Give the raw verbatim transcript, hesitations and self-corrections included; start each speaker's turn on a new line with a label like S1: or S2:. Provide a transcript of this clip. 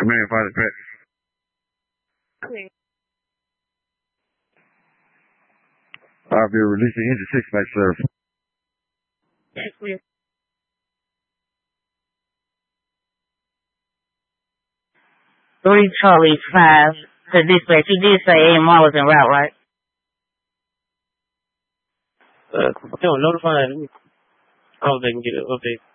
S1: man, Father Pet.
S2: Clear.
S1: I'll be releasing engine six back service.
S2: Clear.
S3: Three Charlie five to dispatch. You did say A M R was en route, right?
S4: Uh, no, notify me. I don't think I can get an update.